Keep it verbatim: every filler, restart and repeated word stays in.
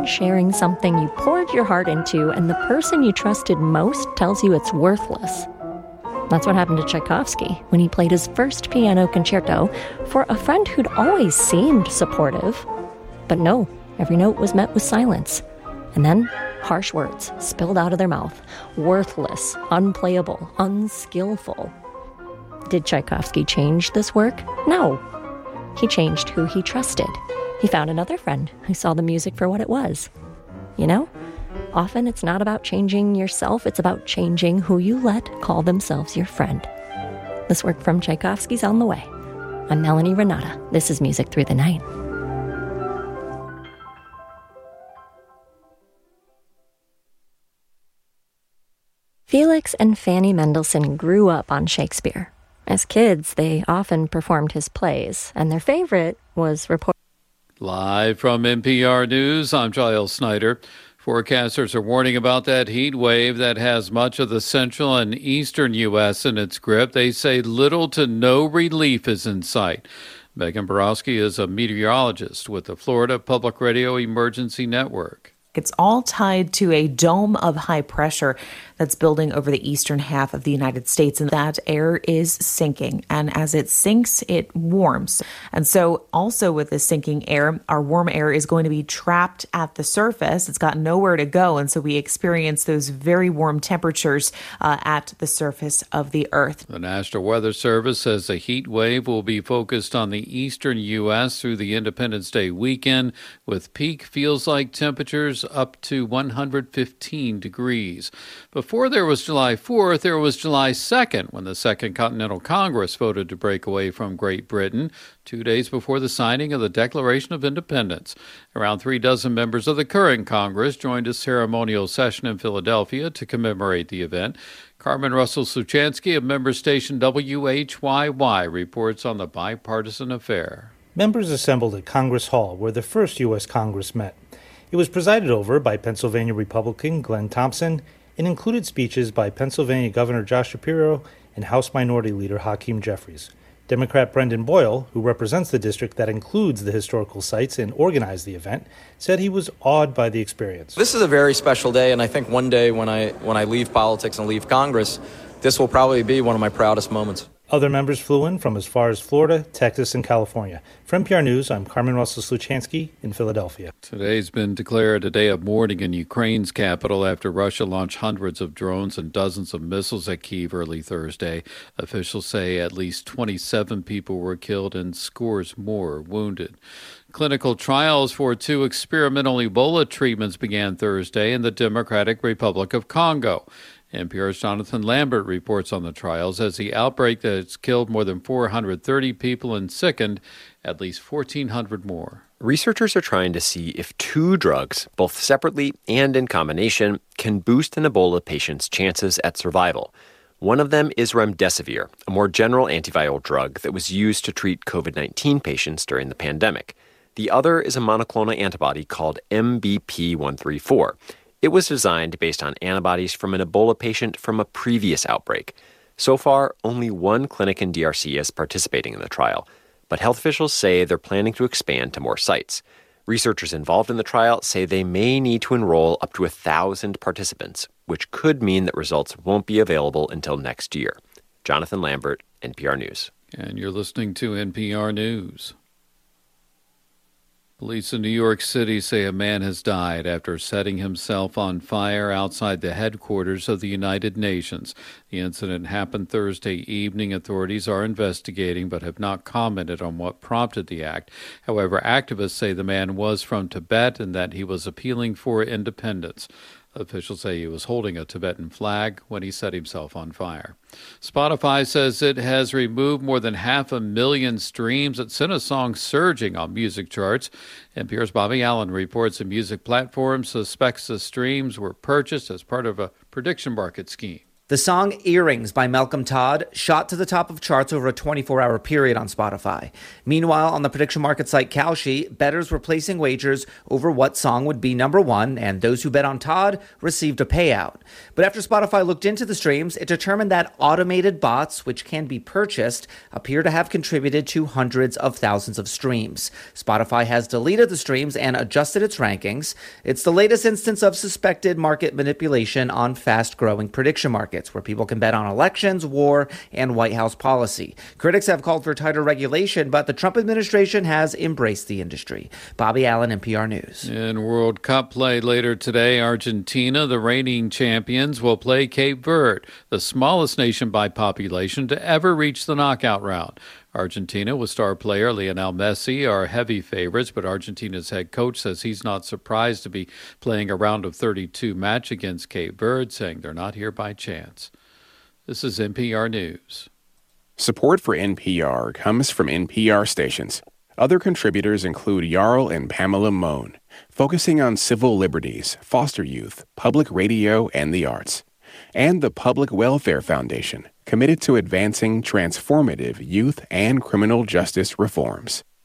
sharing something you poured your heart into and the person you trusted most tells you it's worthless. That's what happened to Tchaikovsky when he played his first piano concerto for a friend who'd always seemed supportive. But no, every note was met with silence. And then harsh words spilled out of their mouth. Worthless, unplayable, unskillful. Did Tchaikovsky change this work? No. He changed who he trusted. He found another friend who saw the music for what it was. You know? Often it's not about changing yourself, it's about changing who you let call themselves your friend. This work from Tchaikovsky's on the way. I'm Melanie Renata. This is Music Through the Night. Felix and Fanny Mendelssohn grew up on Shakespeare. As kids, they often performed his plays, and their favorite was report. Live from N P R News, I'm Giles Snyder. Forecasters are warning about that heat wave that has much of the central and eastern U S in its grip. They say little to no relief is in sight. Megan Borowski is a meteorologist with the Florida Public Radio Emergency Network. It's all tied to a dome of high pressure that's building over the eastern half of the United States, and that air is sinking. And as it sinks, it warms. And so also with the sinking air, our warm air is going to be trapped at the surface. It's got nowhere to go, and so we experience those very warm temperatures uh, at the surface of the Earth. The National Weather Service says the heat wave will be focused on the eastern U S through the Independence Day weekend, with peak feels-like temperatures up to one hundred fifteen degrees. Before there was July fourth, there was July second, when the Second Continental Congress voted to break away from Great Britain, two days before the signing of the Declaration of Independence. Around three dozen members of the current Congress joined a ceremonial session in Philadelphia to commemorate the event. Carmen Russell-Suchansky of member station W H Y Y reports on the bipartisan affair. Members assembled at Congress Hall, where the first U S Congress met. It was presided over by Pennsylvania Republican Glenn Thompson and included speeches by Pennsylvania Governor Josh Shapiro and House Minority Leader Hakeem Jeffries. Democrat Brendan Boyle, who represents the district that includes the historical sites and organized the event, said he was awed by the experience. This is a very special day, and I think one day when I when I leave politics and leave Congress, this will probably be one of my proudest moments. Other members flew in from as far as Florida, Texas, and California. For N P R News, I'm Carmen Russell-Sluchansky in Philadelphia. Today's been declared a day of mourning in Ukraine's capital after Russia launched hundreds of drones and dozens of missiles at Kyiv early Thursday. Officials say at least twenty-seven people were killed and scores more wounded. Clinical trials for two experimental Ebola treatments began Thursday in the Democratic Republic of Congo. N P R's Jonathan Lambert reports on the trials as the outbreak that has killed more than four hundred thirty people and sickened at least fourteen hundred more. Researchers are trying to see if two drugs, both separately and in combination, can boost an Ebola patient's chances at survival. One of them is remdesivir, a more general antiviral drug that was used to treat covid nineteen patients during the pandemic. The other is a monoclonal antibody called M B P one thirty-four. It was designed based on antibodies from an Ebola patient from a previous outbreak. So far, only one clinic in D R C is participating in the trial, but health officials say they're planning to expand to more sites. Researchers involved in the trial say they may need to enroll up to one thousand participants, which could mean that results won't be available until next year. Jonathan Lambert, N P R News. And you're listening to N P R News. Police in New York City say a man has died after setting himself on fire outside the headquarters of the United Nations. The incident happened Thursday evening. Authorities are investigating but have not commented on what prompted the act. However, activists say the man was from Tibet and that he was appealing for independence. Officials say he was holding a Tibetan flag when he set himself on fire. Spotify says it has removed more than half a million streams that sent a song surging on music charts. N P R's Bobby Allen reports a music platform suspects the streams were purchased as part of a prediction market scheme. The song Earrings by Malcolm Todd shot to the top of charts over a twenty-four hour period on Spotify. Meanwhile, on the prediction market site Kalshi, bettors were placing wagers over what song would be number one, and those who bet on Todd received a payout. But after Spotify looked into the streams, it determined that automated bots, which can be purchased, appear to have contributed to hundreds of thousands of streams. Spotify has deleted the streams and adjusted its rankings. It's the latest instance of suspected market manipulation on fast-growing prediction markets, where people can bet on elections, war, and White House policy. Critics have called for tighter regulation, but the Trump administration has embraced the industry. Bobby Allen, N P R News. In World Cup play later today, Argentina, the reigning champions, will play Cape Verde, the smallest nation by population to ever reach the knockout round. Argentina, with star player Lionel Messi, are heavy favorites, but Argentina's head coach says he's not surprised to be playing a round of thirty-two match against Cape Verde, saying they're not here by chance. This is N P R News. Support for N P R comes from N P R stations. Other contributors include Jarl and Pamela Mohn, focusing on civil liberties, foster youth, public radio, and the arts. And the Public Welfare Foundation, committed to advancing transformative youth and criminal justice reforms.